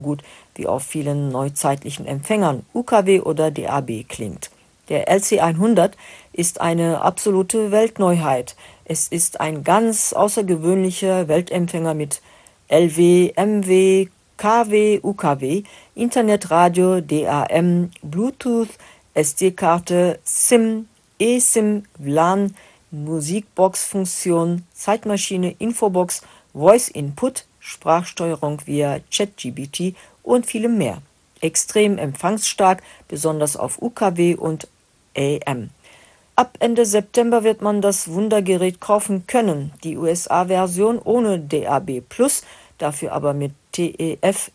gut wie auf vielen neuzeitlichen Empfängern UKW oder DAB klingt. Der LC100 ist eine absolute Weltneuheit. Es ist ein ganz außergewöhnlicher Weltempfänger mit LW, MW, KW, UKW, Internetradio, DAM, Bluetooth, SD-Karte, SIM, eSIM, WLAN, Musikbox-Funktion, Zeitmaschine, Infobox, Voice Input, Sprachsteuerung via ChatGPT und vielem mehr. Extrem empfangsstark, besonders auf UKW und AM. Ab Ende September wird man das Wundergerät kaufen können. Die USA-Version ohne DAB+, dafür aber mit TEF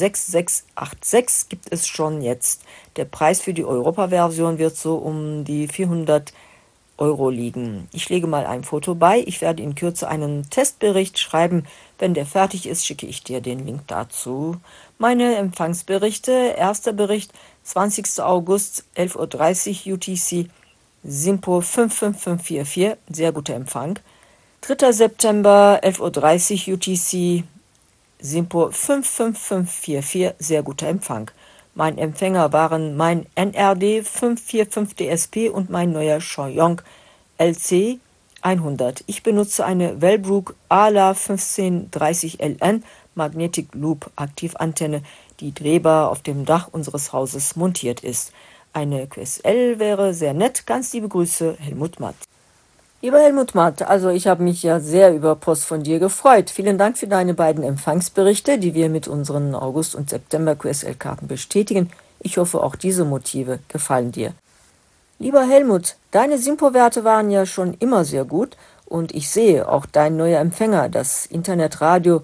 6686 gibt es schon jetzt. Der Preis für die Europa-Version wird so um die 400 € liegen. Ich lege mal ein Foto bei. Ich werde in Kürze einen Testbericht schreiben. Wenn der fertig ist, schicke ich dir den Link dazu. Meine Empfangsberichte. Erster Bericht, 20. August, 11:30 Uhr UTC, SINPO 55544, sehr guter Empfang. 3. September, 11:30 Uhr UTC, SINPO 55544, sehr guter Empfang. Mein Empfänger waren mein NRD 545 DSP und mein neuer Xiaoyong LC 100. Ich benutze eine Wellbrook ALA 1530LN Magnetic Loop Aktivantenne, die drehbar auf dem Dach unseres Hauses montiert ist. Eine QSL wäre sehr nett. Ganz liebe Grüße, Helmut Matt. Lieber Helmut Matt, also ich habe mich ja sehr über Post von dir gefreut. Vielen Dank für deine beiden Empfangsberichte, die wir mit unseren August- und September-QSL-Karten bestätigen. Ich hoffe, auch diese Motive gefallen dir. Lieber Helmut, deine SINPO-Werte waren ja schon immer sehr gut und ich sehe, auch dein neuer Empfänger, das Internetradio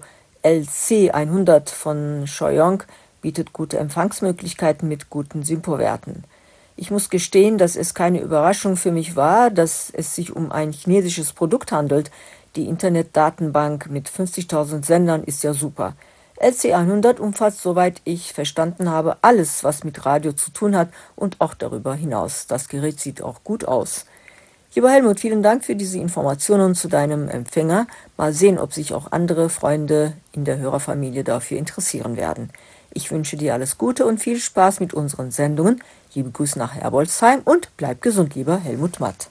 LC100 von Xiaoyong, bietet gute Empfangsmöglichkeiten mit guten SINPO-Werten. Ich muss gestehen, dass es keine Überraschung für mich war, dass es sich um ein chinesisches Produkt handelt. Die Internetdatenbank mit 50.000 Sendern ist ja super. LC100 umfasst, soweit ich verstanden habe, alles, was mit Radio zu tun hat und auch darüber hinaus. Das Gerät sieht auch gut aus. Lieber Helmut, vielen Dank für diese Informationen zu deinem Empfänger. Mal sehen, ob sich auch andere Freunde in der Hörerfamilie dafür interessieren werden. Ich wünsche dir alles Gute und viel Spaß mit unseren Sendungen. Liebe Grüße nach Herbolzheim und bleib gesund, lieber Helmut Matt.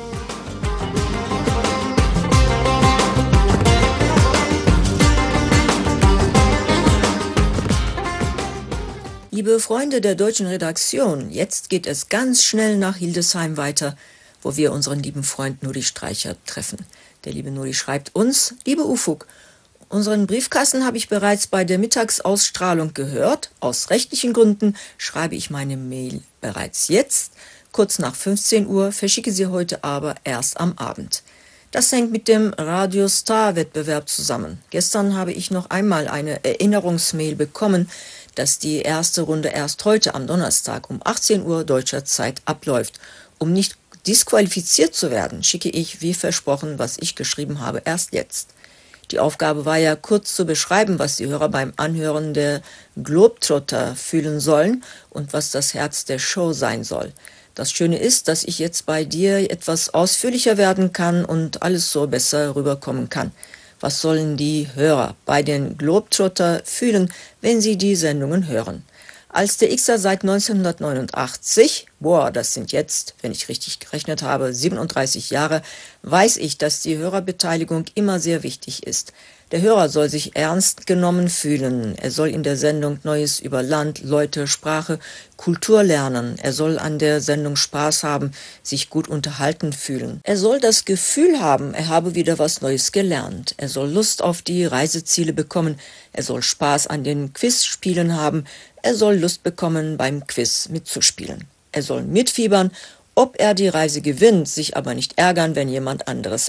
Liebe Freunde der deutschen Redaktion, jetzt geht es ganz schnell nach Hildesheim weiter, wo wir unseren lieben Freund Nuri Streicher treffen. Der liebe Nuri schreibt uns: Liebe Ufuk, unseren Briefkasten habe ich bereits bei der Mittagsausstrahlung gehört. Aus rechtlichen Gründen schreibe ich meine Mail bereits jetzt, kurz nach 15 Uhr, verschicke sie heute aber erst am Abend. Das hängt mit dem Radio Star Wettbewerb zusammen. Gestern habe ich noch einmal eine Erinnerungsmail bekommen, dass die erste Runde erst heute am Donnerstag um 18 Uhr deutscher Zeit abläuft. Um nicht disqualifiziert zu werden, schicke ich, wie versprochen, was ich geschrieben habe, erst jetzt. Die Aufgabe war ja, kurz zu beschreiben, was die Hörer beim Anhören der Globetrotter fühlen sollen und was das Herz der Show sein soll. Das Schöne ist, dass ich jetzt bei dir etwas ausführlicher werden kann und alles so besser rüberkommen kann. Was sollen die Hörer bei den Globetrotter fühlen, wenn sie die Sendungen hören? Als der Xer seit 1989, das sind jetzt, wenn ich richtig gerechnet habe, 37 Jahre, weiß ich, dass die Hörerbeteiligung immer sehr wichtig ist. Der Hörer soll sich ernst genommen fühlen. Er soll in der Sendung Neues über Land, Leute, Sprache, Kultur lernen. Er soll an der Sendung Spaß haben, sich gut unterhalten fühlen. Er soll das Gefühl haben, er habe wieder was Neues gelernt. Er soll Lust auf die Reiseziele bekommen. Er soll Spaß an den Quizspielen haben. Er soll Lust bekommen, beim Quiz mitzuspielen. Er soll mitfiebern, ob er die Reise gewinnt, sich aber nicht ärgern, wenn jemand anderes